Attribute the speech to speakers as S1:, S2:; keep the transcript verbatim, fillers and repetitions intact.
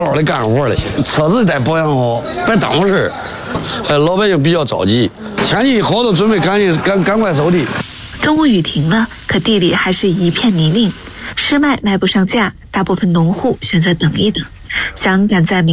S1: 好的干活的，车子得保养好，别耽误事儿。呃，老百姓比较着急，天气好都准备赶紧赶赶快收地。
S2: 中午雨停了，可地里还是一片泥泞，湿麦卖不上价，大部分农户选择等一等，想赶在明